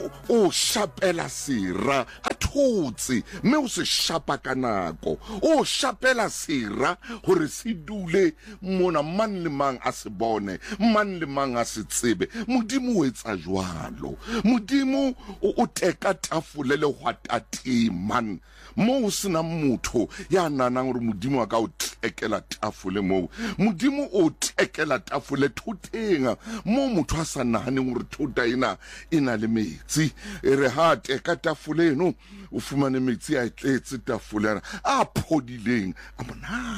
o shapela sera a thotse mme o se shapa ka nako o shapela sera gore se dule mona man le mang a se bone man le mang a se tsebe modimo o etsa jwalo modimo o teka tafole le hwatati man mo o sena motho ya nanang gore modimo a ka o tekela tafole mo modimo o tekela tafole thoteng mo motho a sa nahaneng gore thota ina le metsi e re ha teka tafole eno o fumane metsi a tletse tafole a phodileng a mona